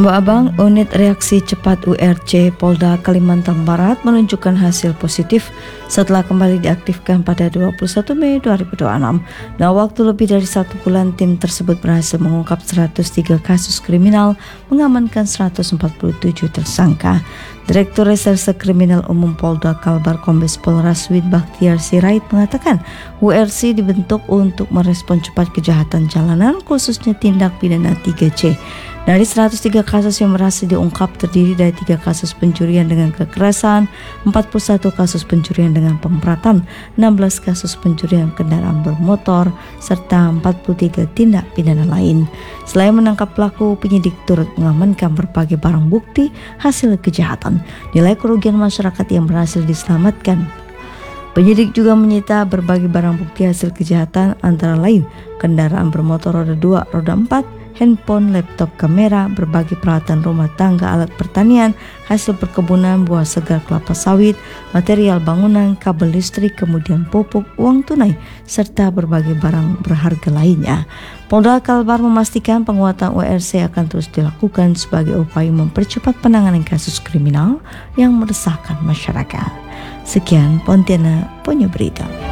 Mbak Abang, unit reaksi cepat URC Polda Kalimantan Barat menunjukkan hasil positif setelah kembali diaktifkan pada 21 Mei 2026. Dalam waktu lebih dari 1 bulan, tim tersebut berhasil mengungkap 103 kasus kriminal, mengamankan 147 tersangka. Direktur Reserse Kriminal Umum Polda Kalbar Kombes Pol Raswid Bakhtiar Sirait mengatakan URC dibentuk untuk merespon cepat kejahatan jalanan, khususnya tindak pidana 3C. Dari 103 kasus yang berhasil diungkap terdiri dari 3 kasus pencurian dengan kekerasan, 41 kasus pencurian dengan pemberatan, 16 kasus pencurian kendaraan bermotor, serta 43 tindak pidana lain. Selain menangkap pelaku, penyidik turut mengamankan berbagai barang bukti hasil kejahatan. Nilai kerugian masyarakat yang berhasil diselamatkan. Penyidik juga menyita berbagai barang bukti hasil kejahatan, antara lain kendaraan bermotor roda 2, roda 4, handphone, laptop, kamera, berbagai peralatan rumah tangga, alat pertanian, hasil perkebunan, buah segar kelapa sawit, material bangunan, kabel listrik, kemudian pupuk, uang tunai, serta berbagai barang berharga lainnya. Polda Kalbar memastikan penguatan URC akan terus dilakukan sebagai upaya mempercepat penanganan kasus kriminal yang meresahkan masyarakat. Sekian Pontianak punya berita.